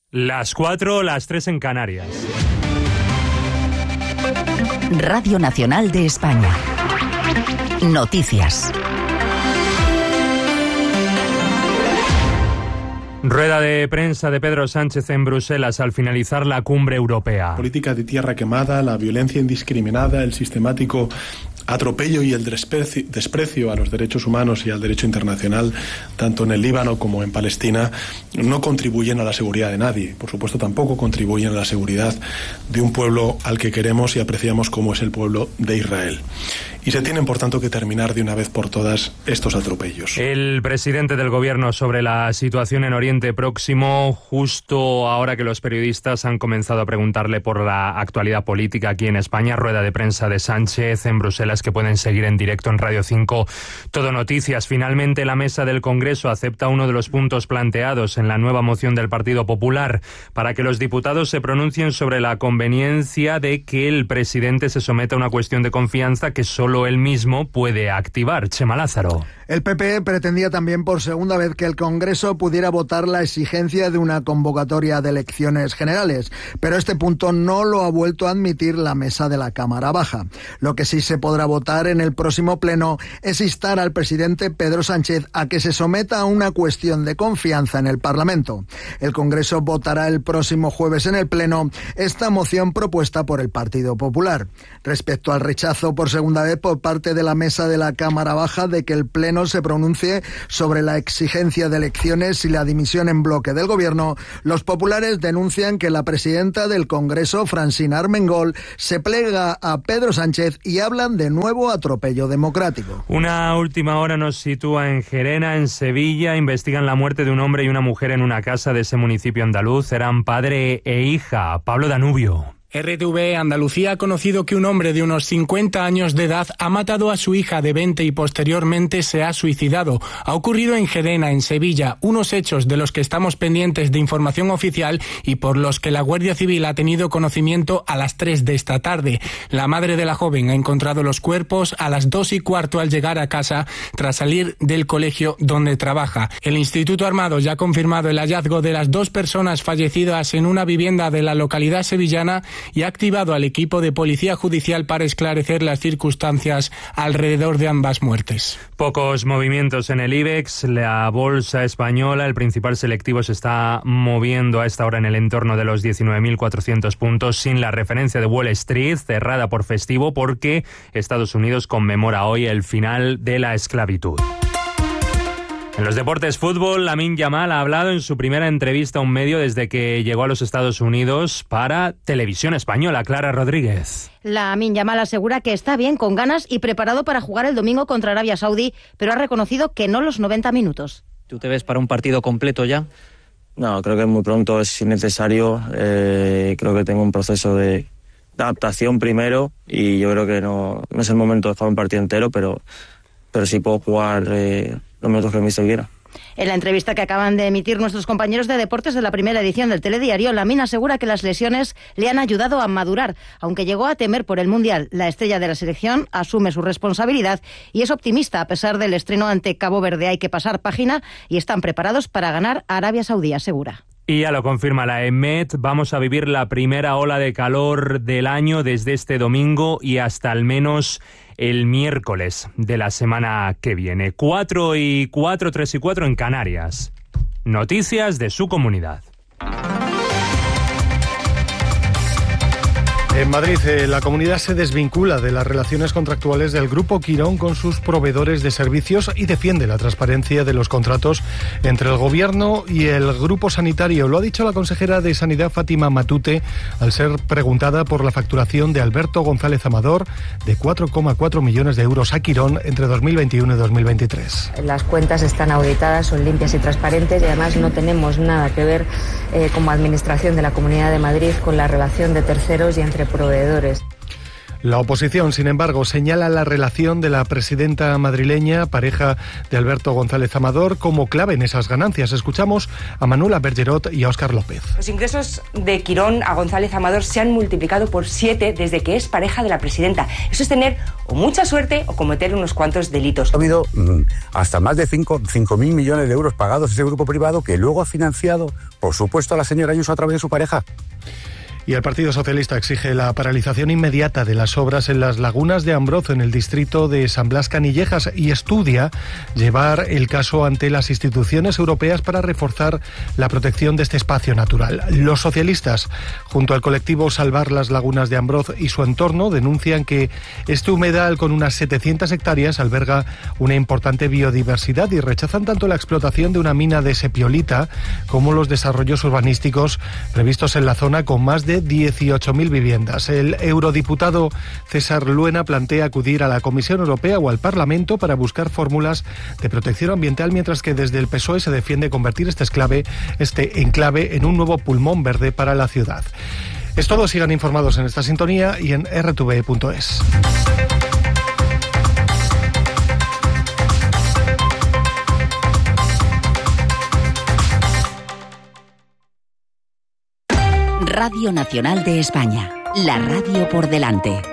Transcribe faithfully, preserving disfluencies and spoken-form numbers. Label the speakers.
Speaker 1: Las cuatro, las tres en Canarias.
Speaker 2: Radio Nacional de España. Noticias.
Speaker 1: Rueda de prensa de Pedro Sánchez en Bruselas al finalizar la cumbre europea.
Speaker 3: Política de tierra quemada, la violencia indiscriminada, el sistemático atropello y el desprecio, desprecio a los derechos humanos y al derecho internacional, tanto en el Líbano como en Palestina, no contribuyen a la seguridad de nadie. Por supuesto, tampoco contribuyen a la seguridad de un pueblo al que queremos y apreciamos como es el pueblo de Israel. Y se tienen, por tanto, que terminar de una vez por todas estos atropellos.
Speaker 1: El presidente del Gobierno sobre la situación en Oriente Próximo, justo ahora que los periodistas han comenzado a preguntarle por la actualidad política aquí en España. Rueda de prensa de Sánchez en Bruselas que pueden seguir en directo en Radio cinco Todo Noticias. Finalmente, la mesa del Congreso acepta uno de los puntos planteados en la nueva moción del Partido Popular para que los diputados se pronuncien sobre la conveniencia de que el presidente se someta a una cuestión de confianza que solo él mismo puede activar. Chema Lázaro.
Speaker 4: El P P pretendía también por segunda vez que el Congreso pudiera votar la exigencia de una convocatoria de elecciones generales, pero este punto no lo ha vuelto a admitir la mesa de la Cámara Baja. Lo que sí se podrá votar en el próximo pleno es instar al presidente Pedro Sánchez a que se someta a una cuestión de confianza en el Parlamento. El Congreso votará el próximo jueves en el pleno esta moción propuesta por el Partido Popular. Respecto al rechazo por segunda vez por parte de la mesa de la Cámara Baja de que el pleno se pronuncie sobre la exigencia de elecciones y la dimisión en bloque del Gobierno, los populares denuncian que la presidenta del Congreso, Francina Armengol, se plega a Pedro Sánchez y hablan de nuevo atropello democrático.
Speaker 1: Una última hora nos sitúa en Gerena, en Sevilla. Investigan la muerte de un hombre y una mujer en una casa de ese municipio andaluz. Eran padre e hija. Pablo Danubio.
Speaker 5: R T V Andalucía ha conocido que un hombre de unos cincuenta años de edad ha matado a su hija de veinte y posteriormente se ha suicidado. Ha ocurrido en Gerena, en Sevilla, unos hechos de los que estamos pendientes de información oficial y por los que la Guardia Civil ha tenido conocimiento a las tres de esta tarde. La madre de la joven ha encontrado los cuerpos a las dos y cuarto al llegar a casa tras salir del colegio donde trabaja. El Instituto Armado ya ha confirmado el hallazgo de las dos personas fallecidas en una vivienda de la localidad sevillana y ha activado al equipo de Policía Judicial para esclarecer las circunstancias alrededor de ambas muertes.
Speaker 1: Pocos movimientos en el IBEX, la bolsa española, el principal selectivo, se está moviendo a esta hora en el entorno de los diecinueve mil cuatrocientos puntos, sin la referencia de Wall Street, cerrada por festivo, porque Estados Unidos conmemora hoy el final de la esclavitud. En los deportes, fútbol, Lamine Yamal ha hablado en su primera entrevista a un medio desde que llegó a los Estados Unidos para Televisión Española. Clara Rodríguez.
Speaker 6: Lamine Yamal asegura que está bien, con ganas y preparado para jugar el domingo contra Arabia Saudí, pero ha reconocido que no los noventa minutos.
Speaker 7: ¿Tú te ves para un partido completo ya?
Speaker 8: No, creo que muy pronto es innecesario. Eh, creo que tengo un proceso de adaptación primero y yo creo que no, no es el momento de jugar un partido entero, pero, pero sí puedo jugar eh, los minutos que el míster quiera.
Speaker 6: En la entrevista que acaban de emitir nuestros compañeros de deportes de la primera edición del Telediario, Lamine asegura que las lesiones le han ayudado a madurar, aunque llegó a temer por el Mundial. La estrella de la selección asume su responsabilidad y es optimista a pesar del estreno ante Cabo Verde. Hay que pasar página y están preparados para ganar a Arabia Saudí, asegura.
Speaker 1: Y ya lo confirma la EMET, vamos a vivir la primera ola de calor del año desde este domingo y hasta al menos el miércoles de la semana que viene. Cuatro y cuatro, tres y cuatro en Canarias. Noticias de su comunidad.
Speaker 9: En Madrid, eh, la comunidad se desvincula de las relaciones contractuales del Grupo Quirón con sus proveedores de servicios y defiende la transparencia de los contratos entre el Gobierno y el Grupo Sanitario. Lo ha dicho la consejera de Sanidad, Fátima Matute, al ser preguntada por la facturación de Alberto González Amador de cuatro coma cuatro millones de euros a Quirón entre dos mil veintiuno y dos mil veintitrés.
Speaker 10: Las cuentas están auditadas, son limpias y transparentes y además no tenemos nada que ver eh, como Administración de la Comunidad de Madrid con la relación de terceros y entre proveedores.
Speaker 9: La oposición, sin embargo, señala la relación de la presidenta madrileña, pareja de Alberto González Amador, como clave en esas ganancias. Escuchamos a Manuela Bergerot y a Óscar López.
Speaker 11: Los ingresos de Quirón a González Amador se han multiplicado por siete desde que es pareja de la presidenta. Eso es tener o mucha suerte o cometer unos cuantos delitos.
Speaker 12: Ha habido mmm, hasta más de cinco mil millones de euros pagados a ese grupo privado que luego ha financiado Por supuesto, a la señora Ayuso a través de su pareja.
Speaker 9: Y el Partido Socialista exige la paralización inmediata de las obras en las lagunas de Ambroz, en el distrito de San Blas Canillejas, y estudia llevar el caso ante las instituciones europeas para reforzar la protección de este espacio natural. Los socialistas, junto al colectivo Salvar las Lagunas de Ambroz y su entorno, denuncian que este humedal, con unas setecientas hectáreas, alberga una importante biodiversidad y rechazan tanto la explotación de una mina de sepiolita como los desarrollos urbanísticos previstos en la zona, con más de dieciocho mil viviendas. El eurodiputado César Luena plantea acudir a la Comisión Europea o al Parlamento para buscar fórmulas de protección ambiental, mientras que desde el P S O E se defiende convertir este enclave, este enclave en un nuevo pulmón verde para la ciudad. Es todo, sigan informados en esta sintonía y en erre te ve punto es.
Speaker 2: Radio Nacional de España, la radio por delante.